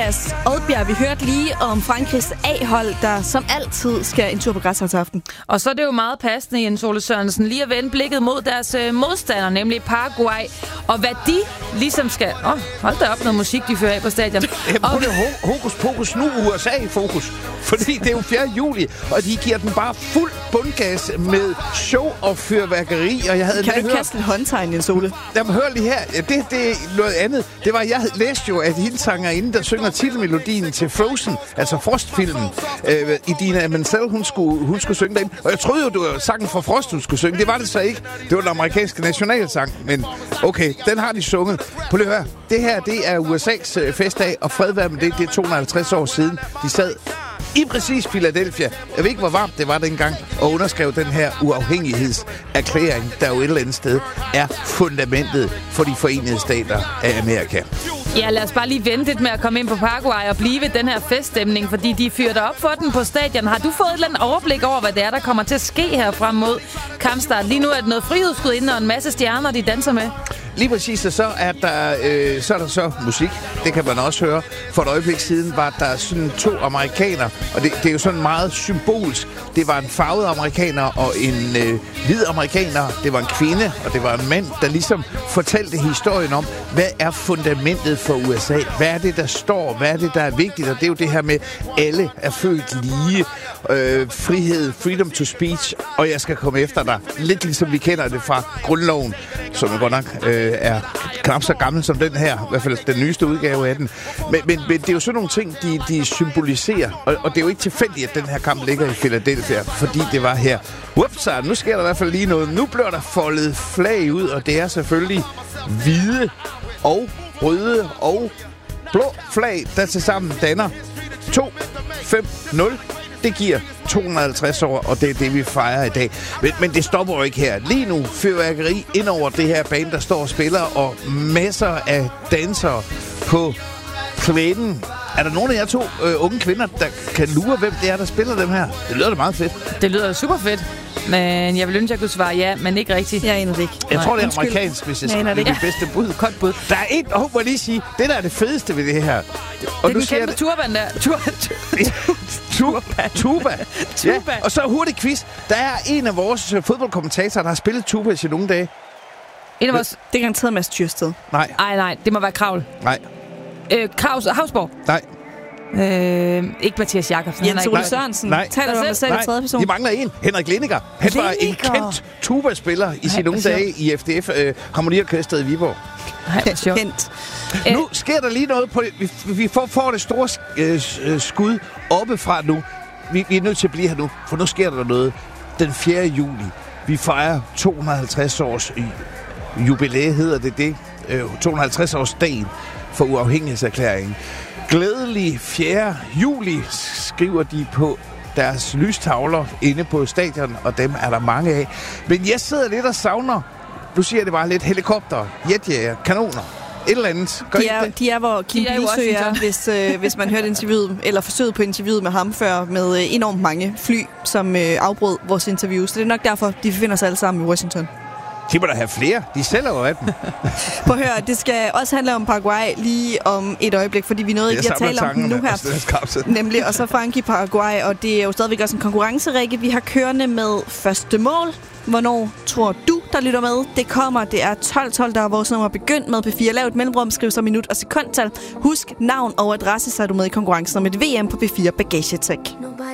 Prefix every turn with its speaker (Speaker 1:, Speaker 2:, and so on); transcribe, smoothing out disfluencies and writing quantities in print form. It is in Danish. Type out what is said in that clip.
Speaker 1: Andreas Odbjerg. Vi hørte lige om Frankrigs A-hold, der som altid skal en tur på græsholdsaften.
Speaker 2: Og så er det jo meget passende, Jens Ole Sørensen, lige at vende blikket mod deres modstander, nemlig Paraguay. Og hvad de ligesom skal... hold da op noget musik, de fører af på stadion.
Speaker 3: Jamen, det er hokus pokus, nu USA i fokus. Fordi det er jo 4. juli, og de giver den bare fuld bundgas med show og fyrværkeri. Og jeg havde
Speaker 1: kan du ikke kaste en håndtegn, Jens Ole?
Speaker 3: Jamen, hør lige her. Det er noget andet. Det var, jeg læste jo, at hende der synger titelmelodien til Frozen, altså Frost-filmen. Idina Menzel, hun skulle synge den. Og jeg troede jo, det var sangen fra Frost, hun skulle synge. Det var det så ikke. Det var den amerikanske nationalsang. Men okay, den har de sunget. Prøv lige at høre. Det her, det er USA's festdag, og fred være med det. Det er 250 år siden. De sad i præcis Philadelphia. Jeg ved ikke, hvor varmt det var dengang, og underskrev den her uafhængighedserklæring, der jo et eller andet sted er fundamentet for de forenede stater af Amerika.
Speaker 2: Ja, lad os bare lige vente lidt med at komme ind på Paraguay og blive ved den her feststemning, fordi de fyrter op for den på stadion. Har du fået et eller andet overblik over, hvad det er, der kommer til at ske her frem mod kampstart? Lige nu er det noget frihedsskud inde og en masse stjerner, de danser med.
Speaker 3: Lige præcis, og så er der musik. Det kan man også høre. For et øjeblik siden var der sådan 2 amerikanere, og det er jo sådan meget symbolsk. Det var en farvet amerikaner og en hvid amerikaner. Det var en kvinde, og det var en mand, der ligesom fortalte historien om, hvad er fundamentet for USA? Hvad er det, der står? Hvad er det, der er vigtigt? Og det er jo det her med, alle er født lige. Frihed, freedom to speech, og jeg skal komme efter dig. Lidt ligesom vi kender det fra grundloven, som jo godt nok er knap så gammel som den her, i hvert fald den nyeste udgave af den. Men det er jo sådan nogle ting, de symboliserer, og det er jo ikke tilfældigt, at den her kamp ligger i Philadelphia, fordi det var her. Ups, nu sker der i hvert fald lige noget. Nu bliver der foldet flag ud, og det er selvfølgelig hvide og røde og blå flag, der tilsammen danner 2-5-0. Det giver 250 år, og det er det, vi fejrer i dag. Men det stopper jo ikke her. Lige nu fyrværkeri ind over det her band, der står og spiller, og masser af dansere på plænen. Er der nogen af jer 2 unge kvinder, der kan lure, hvem det er, der spiller dem her? Det lyder da meget fedt.
Speaker 2: Det lyder super fedt. Men jeg vil ønske, at jeg kunne svare ja, men ikke rigtigt.
Speaker 1: Jeg aner det ikke.
Speaker 3: Jeg tror, det er amerikansk, hvis jeg skal. Det er det bedste bud.
Speaker 2: Godt bud.
Speaker 3: Der er et, må jeg lige sige, det der er det fedeste ved det her.
Speaker 2: Og det er den kæmpe turban der.
Speaker 3: Tuba. Ja, og så hurtig quiz. Der er en af vores fodboldkommentatorer, der har spillet tuba i sine unge dage.
Speaker 2: En af vores...
Speaker 1: Det er garanteret Mads Thyrsted.
Speaker 3: Nej.
Speaker 2: Det må være Kravl.
Speaker 3: Nej.
Speaker 2: Havsborg.
Speaker 3: Nej.
Speaker 2: Ikke Mathias Jakobsen.
Speaker 1: Jens Ole Sørensen.
Speaker 3: Nej.
Speaker 1: Taler du om dig selv i tredje person?
Speaker 3: De mangler en. Henrik Lindiger. Han var en kendt tuba-spiller i sine unge dage i FDF Harmoniorkestret i Viborg.
Speaker 1: Kendt.
Speaker 3: Nu sker der lige noget på det. Vi får det store skud oppefra nu. Vi er nødt til at blive her nu, for nu sker der noget. Den 4. juli. Vi fejrer 250 års jubilæe, hedder det. 250 års dagen for uafhængighedserklæringen. Glædelig 4. juli, skriver de på deres lystavler inde på stadion, og dem er der mange af. Men jeg sidder lidt og savner, du siger det bare lidt, helikopter, jetjæger, kanoner, et eller andet.
Speaker 1: De er hvor Kim Bilsø er, hvis man hørte interviewet, eller forsøget på interviewet med ham før, med enormt mange fly, som afbrød vores interview. Så det er nok derfor, de befinder sig alle sammen i Washington.
Speaker 3: De må da have flere. De sælger jo af dem.
Speaker 1: Prøv at høre, det skal også handle om Paraguay lige om et øjeblik, fordi vi nåede ikke at tale om den nu her. Nemlig, og så Frankrig, Paraguay, og det er jo stadigvæk også en konkurrencerække, vi har kørende med første mål. Hvornår tror du, der lytter med? Det kommer. Det er 12, der er vores nummer begyndt med P4. Lav et mellemrum, skriv så minut og sekundtal. Husk navn og adresse, så er du med i konkurrencen om et VM på P4 Bagagetech.